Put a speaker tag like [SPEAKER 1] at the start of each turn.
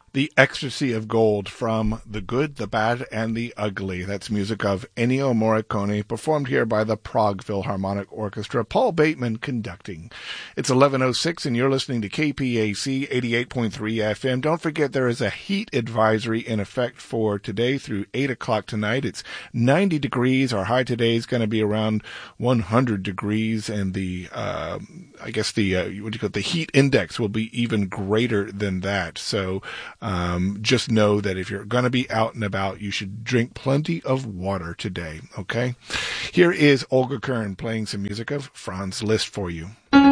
[SPEAKER 1] The Ecstasy of Gold from The Good, the Bad, and the Ugly. That's music of Ennio Morricone, performed here by the Prague Philharmonic Orchestra. Paul Bateman conducting. It's 11:06, and you're listening to KPAC 88.3 FM. Don't forget there is a heat advisory in effect for today through 8 o'clock tonight. It's 90 degrees. Our high today is going to be around 100 degrees, and the heat index will be even greater than that. So just know that if you're going to be out and about, you should drink plenty of water today, okay? Here is Olga Kern playing some music of Franz Liszt for you.